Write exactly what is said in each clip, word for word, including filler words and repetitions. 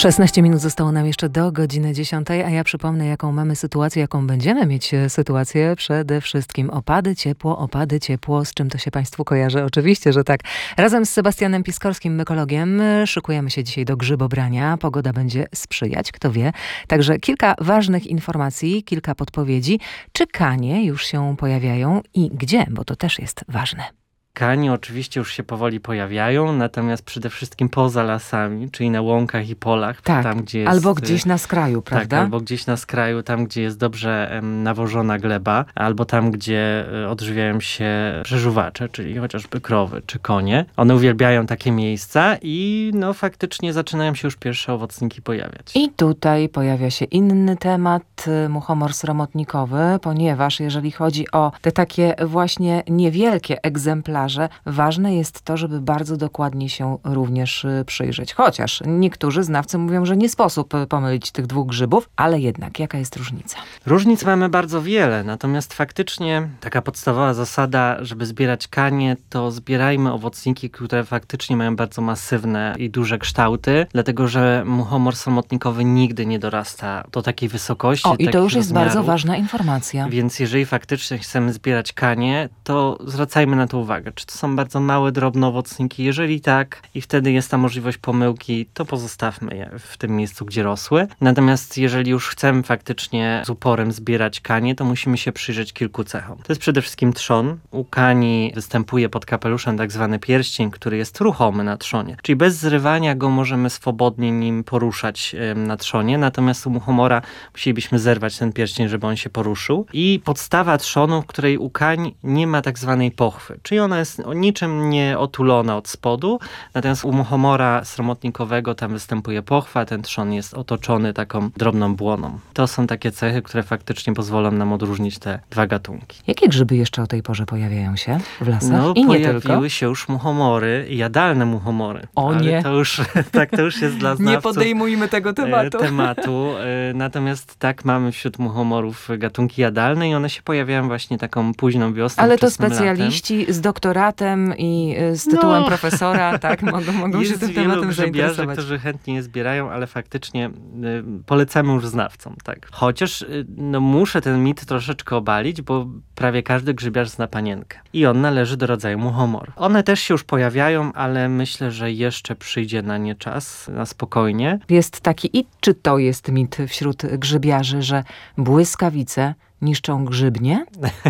szesnaście minut zostało nam jeszcze do godziny dziesiątej, a ja przypomnę, jaką mamy sytuację, jaką będziemy mieć sytuację. Przede wszystkim opady, ciepło, opady, ciepło. Z czym to się Państwu kojarzy? Oczywiście, że tak. Razem z Sebastianem Piskorskim, mykologiem, szykujemy się dzisiaj do grzybobrania. Pogoda będzie sprzyjać, kto wie. Także kilka ważnych informacji, kilka podpowiedzi. Czy kanie już się pojawiają i gdzie? Bo to też jest ważne. Kanie oczywiście już się powoli pojawiają, natomiast przede wszystkim poza lasami, czyli na łąkach i polach. Tak, tam, gdzie jest, albo gdzieś na skraju, prawda? Tak, albo gdzieś na skraju, tam gdzie jest dobrze em, nawożona gleba, albo tam, gdzie e, odżywiają się przeżuwacze, czyli chociażby krowy czy konie. One uwielbiają takie miejsca i no faktycznie zaczynają się już pierwsze owocniki pojawiać. I tutaj pojawia się inny temat, muchomor sromotnikowy, ponieważ jeżeli chodzi o te takie właśnie niewielkie egzemplarze, ważne jest to, żeby bardzo dokładnie się również przyjrzeć. Chociaż niektórzy znawcy mówią, że nie sposób pomylić tych dwóch grzybów, ale jednak jaka jest różnica? Różnic mamy bardzo wiele, natomiast faktycznie taka podstawowa zasada, żeby zbierać kanie, to zbierajmy owocniki, które faktycznie mają bardzo masywne i duże kształty, dlatego że muchomor sromotnikowy nigdy nie dorasta do takiej wysokości. O, i to już jest rozmiarów. bardzo ważna informacja. Więc jeżeli faktycznie chcemy zbierać kanie, to zwracajmy na to uwagę. Czy to są bardzo małe, drobne owocniki? Jeżeli tak i wtedy jest ta możliwość pomyłki, to pozostawmy je w tym miejscu, gdzie rosły. Natomiast jeżeli już chcemy faktycznie z uporem zbierać kanie, to musimy się przyjrzeć kilku cechom. To jest przede wszystkim trzon. U kani występuje pod kapeluszem tak zwany pierścień, który jest ruchomy na trzonie. Czyli bez zrywania go możemy swobodnie nim poruszać na trzonie. Natomiast u muchomora musielibyśmy zerwać ten pierścień, żeby on się poruszył. I podstawa trzonu, w której u kań nie ma tak zwanej pochwy. Czyli ona jest niczym nie otulona od spodu, natomiast u muchomora sromotnikowego tam występuje pochwa, ten trzon jest otoczony taką drobną błoną. To są takie cechy, które faktycznie pozwolą nam odróżnić te dwa gatunki. Jakie grzyby jeszcze o tej porze pojawiają się w lasach? No, I nie pojawiły tylko. się już muchomory, jadalne muchomory. O ale nie. To już, tak, to już jest dla znawców. Nie podejmujmy tego tematu. e, tematu. E, Natomiast tak, mamy wśród muchomorów gatunki jadalne i one się pojawiają właśnie taką późną wiosną. Ale to wczesnym specjaliści latem. z doktoratem i y, z tytułem No. profesora, tak, mogą, mogą się Jest tym wielu tematem grzybiarzy, zainteresować. którzy chętnie je zbierają, ale faktycznie y, polecamy już znawcom, tak. Chociaż y, no, muszę ten mit troszeczkę obalić, bo prawie każdy grzybiarz zna panienkę. I on należy do rodzaju muchomor. One też się już pojawiają, ale myślę, że jeszcze przyjdzie na nie czas, na spokojnie. Jest taki i czy to jest mit wśród grzybiarzy, że błyskawice niszczą grzybnie?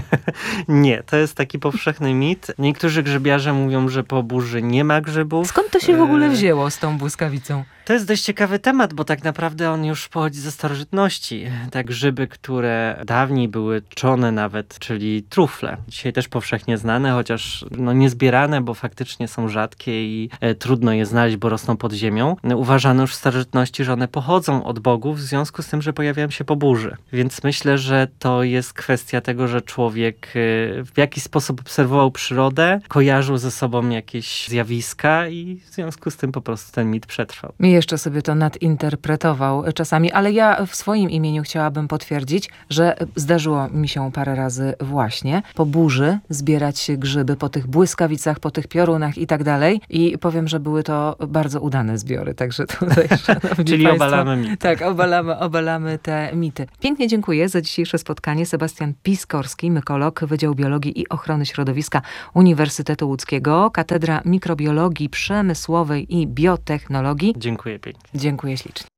Nie, to jest taki powszechny mit. Niektórzy grzybiarze mówią, że po burzy nie ma grzybów. Skąd to się w ogóle wzięło z tą błyskawicą? To jest dość ciekawy temat, bo tak naprawdę on już pochodzi ze starożytności. Te grzyby, które dawniej były czone nawet, czyli trufle. Dzisiaj też powszechnie znane, chociaż no niezbierane, bo faktycznie są rzadkie i e, trudno je znaleźć, bo rosną pod ziemią. Uważano już w starożytności, że one pochodzą od bogów w związku z tym, że pojawiają się po burzy. Więc myślę, że to jest kwestia tego, że człowiek e, w jakiś sposób obserwował przyrodę, kojarzył ze sobą jakieś zjawiska i w związku z tym po prostu ten mit przetrwał. Jeszcze sobie to nadinterpretował czasami, ale ja w swoim imieniu chciałabym potwierdzić, że zdarzyło mi się parę razy właśnie po burzy zbierać grzyby, po tych błyskawicach, po tych piorunach i tak dalej. I powiem, że były to bardzo udane zbiory, także tutaj szanowni Czyli państwo, obalamy mity. Tak, obalamy, obalamy te mity. Pięknie dziękuję za dzisiejsze spotkanie. Sebastian Piskorski, mykolog, Wydział Biologii i Ochrony Środowiska Uniwersytetu Łódzkiego, Katedra Mikrobiologii Przemysłowej i Biotechnologii. Dziękuję pięknie. Dziękuję ślicznie.